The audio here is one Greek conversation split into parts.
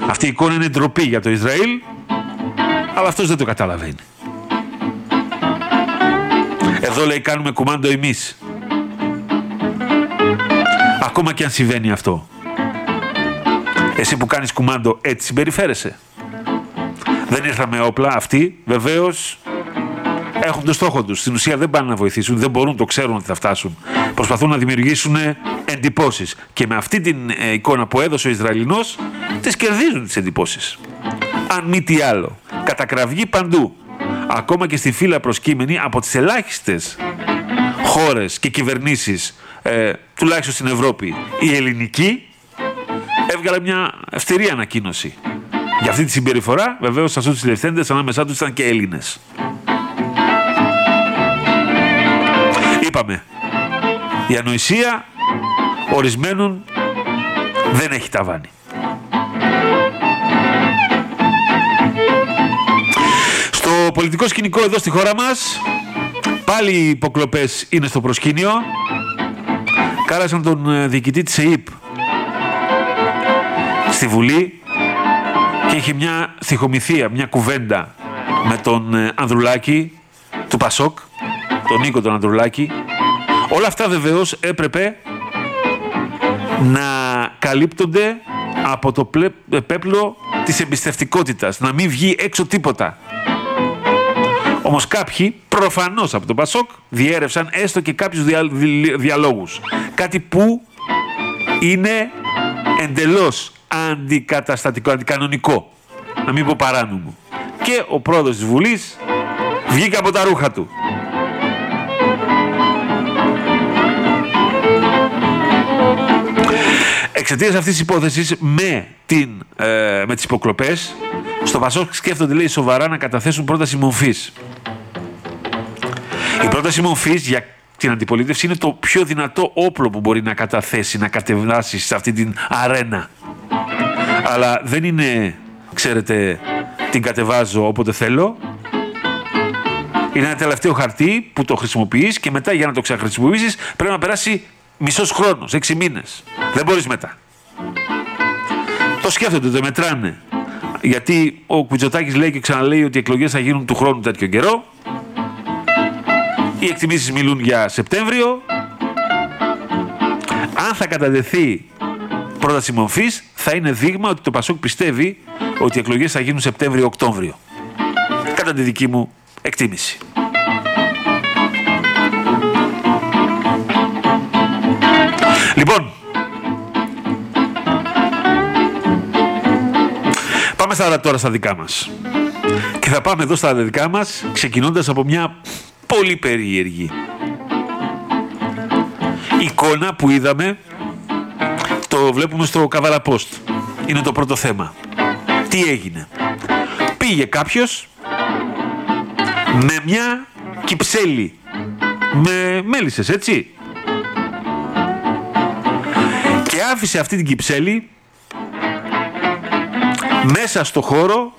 Αυτή η εικόνα είναι ντροπή για το Ισραήλ, αλλά αυτός δεν το καταλαβαίνει. Εδώ λέει κάνουμε κουμάντο εμείς. Ακόμα και αν συμβαίνει αυτό. Εσύ που κάνεις κουμάντο έτσι συμπεριφέρεσαι. Δεν ήρθαμε όπλα, αυτοί βεβαίως έχουν το στόχο τους. Στην ουσία δεν πάνε να βοηθήσουν, δεν μπορούν, το ξέρουν ότι θα φτάσουν. Προσπαθούν να δημιουργήσουν εντυπώσεις. Και με αυτή την εικόνα που έδωσε ο Ισραηλινός, τις κερδίζουν τις εντυπώσεις. Αν μη τι άλλο. Κατακραυγή παντού. Ακόμα και στη φύλλα προσκύμενη από τις ελάχιστες χώρες και κυβερνήσεις, τουλάχιστον στην Ευρώπη, η ελληνική, έβγαλε μια αυστηρή ανακοίνωση. Για αυτή τη συμπεριφορά, βεβαίως, αυτούς τους διευθέντες ανάμεσά τους ήταν και Έλληνες. Είπαμε, η ανοησία ορισμένων δεν έχει ταβάνι. Στο πολιτικό σκηνικό εδώ στη χώρα μας, πάλι οι υποκλοπές είναι στο προσκήνιο. Κάλεσαν τον διοικητή της ΕΙΠ στη Βουλή και είχε μια στοιχομηθεία, μια κουβέντα με τον Ανδρουλάκη του Πασόκ, τον Νίκο τον Ανδρουλάκη. Όλα αυτά βεβαίως έπρεπε να καλύπτονται από το πέπλο της εμπιστευτικότητας, να μην βγει έξω τίποτα. Όμως κάποιοι, προφανώς από τον Πασόκ, διέρευσαν έστω και κάποιους διαλόγους. Κάτι που είναι εντελώς αντικαταστατικό, αντικανονικό, να μην πω παράνομο. Και ο πρόεδρος της Βουλής βγήκε από τα ρούχα του. Εξαιτίας αυτής της υπόθεσης με τις υποκλοπές, στο Πασόκ σκέφτονται, λέει, σοβαρά να καταθέσουν πρόταση μορφής. Η πρόταση μορφής για την αντιπολίτευση είναι το πιο δυνατό όπλο που μπορεί να καταθέσει, να κατεβάσει σε αυτή την αρένα. Αλλά δεν είναι, ξέρετε, την κατεβάζω όποτε θέλω. Είναι ένα τελευταίο χαρτί που το χρησιμοποιείς και μετά για να το ξαναχρησιμοποιήσεις πρέπει να περάσει μισός χρόνος, 6 μήνες. Δεν μπορείς μετά. Το σκέφτονται, το μετράνε. Γιατί ο Κουτσοτάκης λέει και ξαναλέει ότι οι εκλογές θα γίνουν του χρόνου τέτοιο καιρό. Οι εκτιμήσεις μιλούν για Σεπτέμβριο. Αν θα κατατεθεί πρόταση μορφής, θα είναι δείγμα ότι το Πασόκ πιστεύει ότι οι εκλογές θα γίνουν Σεπτέμβριο-Οκτώβριο. Κατά τη δική μου εκτίμηση. Λοιπόν, πάμε τώρα στα δικά μας. Και θα πάμε εδώ στα δικά μας, ξεκινώντας από μια πολύ περίεργη εικόνα που είδαμε. Το βλέπουμε στο Καβάλα Post. Είναι το πρώτο θέμα. Τι έγινε? Πήγε κάποιος με μια κυψέλη, με μέλισσες, έτσι, και άφησε αυτή την κυψέλη μέσα στο χώρο,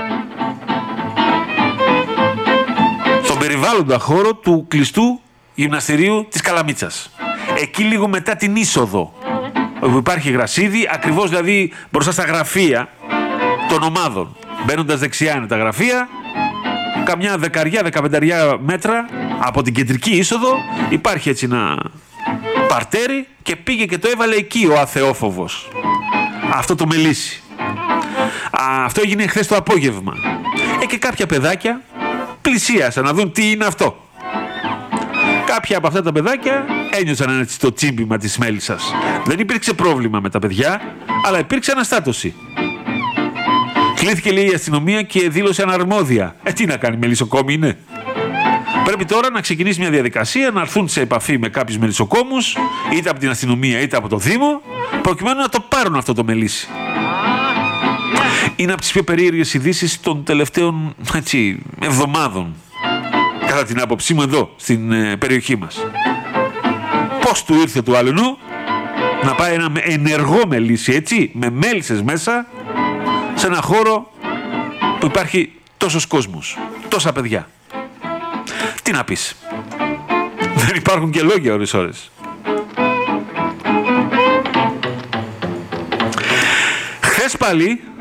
στον περιβάλλοντα χώρο του κλειστού γυμναστηρίου της Καλαμίτσας. Εκεί λίγο μετά την είσοδο, όπου υπάρχει γρασίδι, ακριβώς δηλαδή μπροστά στα γραφεία των ομάδων. Μπαίνοντας δεξιά είναι τα γραφεία, καμιά 10-15 μέτρα από την κεντρική είσοδο υπάρχει έτσι ένα παρτέρι και πήγε και το έβαλε εκεί ο αθεόφοβος. Αυτό το μελίσι. Αυτό έγινε χθες το απόγευμα. Και κάποια παιδάκια πλησίασαν να δουν τι είναι αυτό. Κάποια από αυτά τα παιδάκια ένιωσαν έτσι το τσίμπημα της μέλισσας. Δεν υπήρξε πρόβλημα με τα παιδιά, αλλά υπήρξε αναστάτωση. Κλήθηκε, λέει, η αστυνομία και δήλωσε αναρμόδια. Τι να κάνει, μελισσοκόμη είναι. Πρέπει τώρα να ξεκινήσει μια διαδικασία, να έρθουν σε επαφή με κάποιους μελισσοκόμους, είτε από την αστυνομία είτε από το Δήμο, προκειμένου να το πάρουν αυτό το μελίσι. Είναι από τις πιο περίεργες ειδήσεις των τελευταίων εβδομάδων, κατά την άποψή μου, εδώ στην περιοχή μας. Πώς του ήρθε του άλλου να πάει ένα ενεργό μελίσι, έτσι, με μέλισσες μέσα, σε ένα χώρο που υπάρχει τόσος κόσμος, τόσα παιδιά. Τι να πεις? Δεν υπάρχουν και λόγια ώρες. Χθες πάλι